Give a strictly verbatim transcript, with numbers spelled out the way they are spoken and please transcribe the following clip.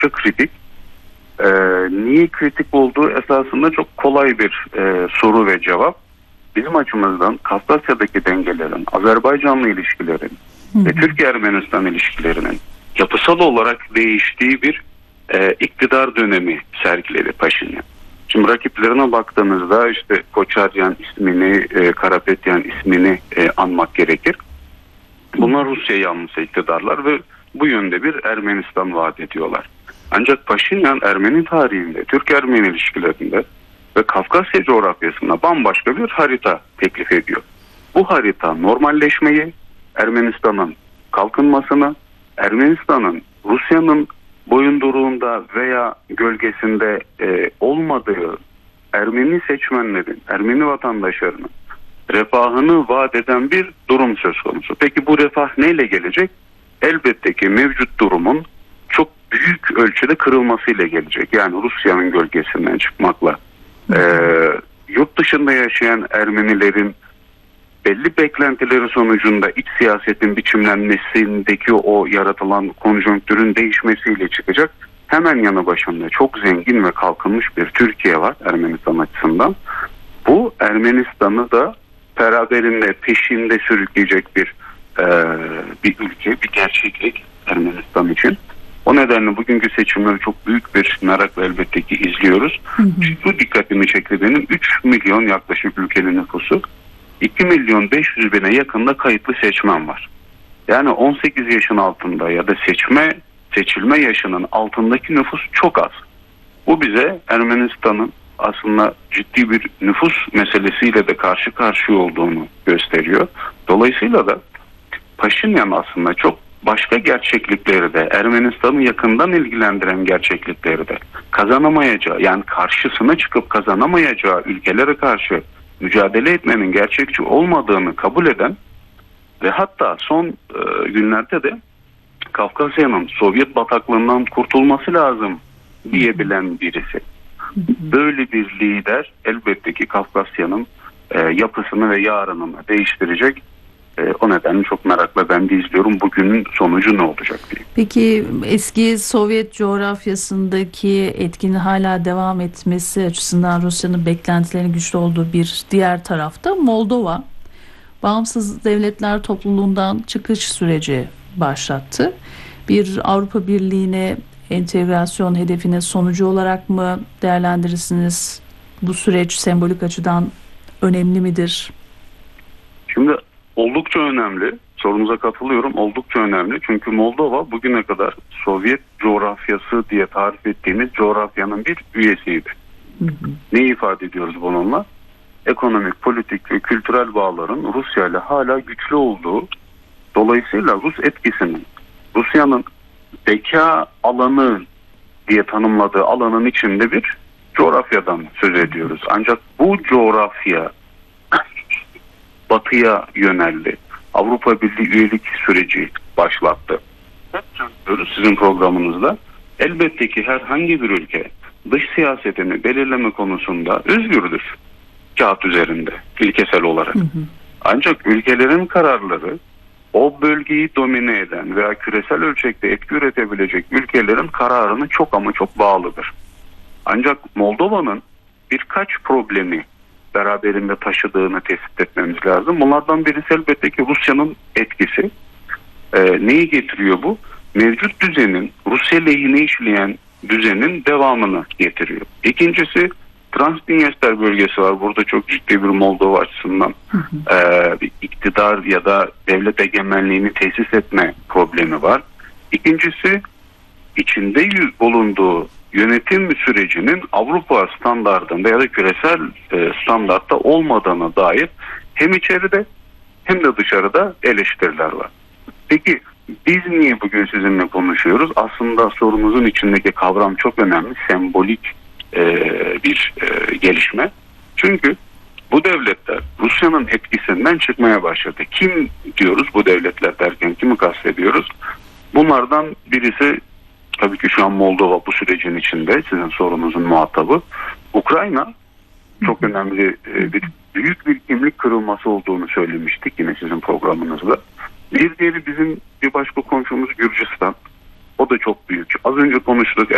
oldukça kritik. Ee, niye kritik olduğu esasında çok kolay bir e, soru ve cevap. Bizim açımızdan Kafkasya'daki dengelerin, Azerbaycan'la ilişkilerin Hı. ve Türkiye-Ermenistan ilişkilerinin yapısal olarak değiştiği bir e, iktidar dönemi sergiledi Paşinyan. Şimdi rakiplerine baktığınızda işte Koçaryan ismini, e, Karapetyan ismini e, anmak gerekir. Bunlar Rusya yanlısı iktidarlar ve bu yönde bir Ermenistan vaat ediyorlar. Ancak Paşinyan Ermeni tarihinde, Türk-Ermeni ilişkilerinde ve Kafkasya coğrafyasında bambaşka bir harita teklif ediyor. Bu harita normalleşmeyi, Ermenistan'ın kalkınmasını, Ermenistan'ın Rusya'nın boyunduruğunda veya gölgesinde e, olmadığı Ermeni seçmenlerin, Ermeni vatandaşlarının refahını vaat eden bir durum söz konusu. Peki bu refah neyle gelecek? Elbette ki mevcut durumun çok büyük ölçüde kırılmasıyla gelecek. Yani Rusya'nın gölgesinden çıkmakla. Ee, yurt dışında yaşayan Ermenilerin belli beklentileri sonucunda iç siyasetin biçimlenmesindeki o yaratılan konjonktürün değişmesiyle çıkacak. Hemen yanı başında çok zengin ve kalkınmış bir Türkiye var Ermenistan açısından. Bu Ermenistan'ı da beraberinde peşinde sürükleyecek bir e, bir ülke, bir gerçeklik Ermenistan için. O nedenle bugünkü seçimleri çok büyük bir merakla elbette ki izliyoruz. Hı hı. Şu dikkatimi çekti benim, üç milyon yaklaşık ülkenin nüfusu, iki milyon beş yüz bine yakında kayıtlı seçmen var. Yani on sekiz yaşın altında ya da seçme seçilme yaşının altındaki nüfus çok az. Bu bize Ermenistan'ın aslında ciddi bir nüfus meselesiyle de karşı karşıya olduğunu gösteriyor. Dolayısıyla da Paşinyan aslında çok başka gerçeklikleri de, Ermenistan'ı yakından ilgilendiren gerçeklikleri de kazanamayacağı, yani karşısına çıkıp kazanamayacağı ülkelere karşı mücadele etmenin gerçekçi olmadığını kabul eden ve hatta son e, günlerde de Kafkasya'nın Sovyet bataklığından kurtulması lazım diyebilen birisi. Böyle bir lider elbette ki Kafkasya'nın e, yapısını ve yarınını değiştirecek. E, o nedenle çok merakla ben de izliyorum. Bugünün sonucu ne olacak diye. Peki eski Sovyet coğrafyasındaki etkinin hala devam etmesi açısından Rusya'nın beklentilerinin güçlü olduğu bir diğer tarafta Moldova Bağımsız Devletler Topluluğundan çıkış süreci başlattı. Bir Avrupa Birliği'ne entegrasyon hedefinin sonucu olarak mı değerlendirirsiniz? Bu süreç sembolik açıdan önemli midir? Şimdi oldukça önemli. Sorunuza katılıyorum. Oldukça önemli. Çünkü Moldova bugüne kadar Sovyet coğrafyası diye tarif ettiğimiz coğrafyanın bir üyesiydi. Hı hı. Ne ifade ediyoruz bununla? Ekonomik, politik ve kültürel bağların Rusya ile hala güçlü olduğu, dolayısıyla Rus etkisinin, Rusya'nın zeka alanı diye tanımladığı alanın içinde bir coğrafyadan söz ediyoruz. Ancak bu coğrafya batıya yöneldi. Avrupa Birliği üyelik süreci başlattı. Hep söylüyoruz sizin programınızda. Elbette ki herhangi bir ülke dış siyasetini belirleme konusunda özgürdür. Kağıt üzerinde, ilkesel olarak. Hı hı. Ancak ülkelerin kararları o bölgeyi domine eden veya küresel ölçekte etki üretebilecek ülkelerin kararını çok ama çok bağlıdır. Ancak Moldova'nın birkaç problemi beraberinde taşıdığını tespit etmemiz lazım. Bunlardan birisi elbette ki Rusya'nın etkisi. Ee, neyi getiriyor bu? Mevcut düzenin, Rusya lehine işleyen düzenin devamını getiriyor. İkincisi, Transdinyester bölgesi var. Burada çok ciddi bir Moldova açısından e, bir iktidar ya da devlet egemenliğini tesis etme problemi var. İkincisi, içinde bulunduğu yönetim sürecinin Avrupa standardında ya da küresel e, standartta olmadığına dair hem içeride hem de dışarıda eleştiriler var. Peki biz niye bugün sizinle konuşuyoruz? Aslında sorunuzun içindeki kavram çok önemli. Sembolik e, bir e, gelişme. Çünkü bu devletler Rusya'nın etkisinden çıkmaya başladı. Kim diyoruz bu devletler derken kimi kastediyoruz? Bunlardan birisi tabii ki şu an Moldova bu sürecin içinde, sizin sorunuzun muhatabı. Ukrayna çok önemli bir büyük bir kimlik kırılması olduğunu söylemiştik yine sizin programınızda. Bir diğeri bizim bir başka komşumuz Gürcistan. O da çok büyük. Az önce konuştuk.